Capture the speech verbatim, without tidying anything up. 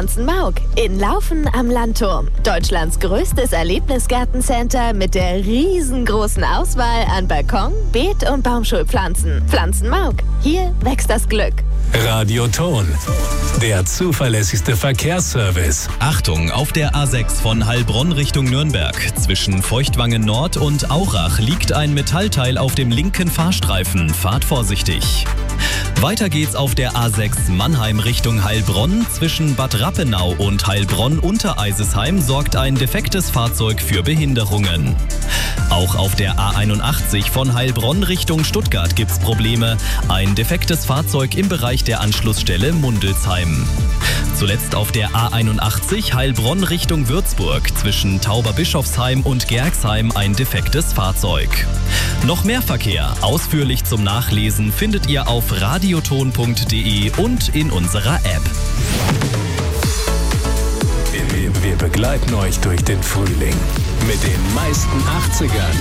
Pflanzenmauk in Laufen am Landturm. Deutschlands größtes Erlebnisgartencenter mit der riesengroßen Auswahl an Balkon-, Beet- und Baumschulpflanzen. Pflanzenmauk, hier wächst das Glück. Radioton, der zuverlässigste Verkehrsservice. Achtung, auf der A sechs von Heilbronn Richtung Nürnberg. Zwischen Feuchtwangen Nord und Aurach liegt ein Metallteil auf dem linken Fahrstreifen. Fahrt vorsichtig. Weiter geht's auf der A sechs Mannheim Richtung Heilbronn. Zwischen Bad Rappenau und Heilbronn-Untereisesheim sorgt ein defektes Fahrzeug für Behinderungen. Auch auf der A einundachtzig von Heilbronn Richtung Stuttgart gibt's Probleme. Ein defektes Fahrzeug im Bereich der Anschlussstelle Mundelsheim. Zuletzt auf der A einundachtzig Heilbronn Richtung Würzburg. Zwischen Tauberbischofsheim und Gerxheim ein defektes Fahrzeug. Noch mehr Verkehr, ausführlich zum Nachlesen, findet ihr auf radioton punkt de und in unserer App. Wir, wir begleiten euch durch den Frühling mit den meisten achtzigern.